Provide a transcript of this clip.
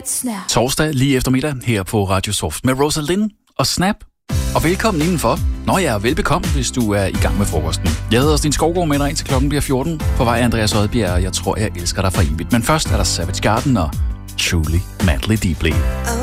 Torsdag lige eftermiddag her på Radio Soft med Rosalind og Snap. Og velkommen indenfor. Nå ja, velbekomme, hvis du er i gang med frokosten. Jeg hedder Sten Skovgaard med dig indtil klokken bliver 14. På vej Andreas Odbjerg, og jeg tror, jeg elsker dig for evigt. Men først er der Savage Garden og Truly Madly Deeply.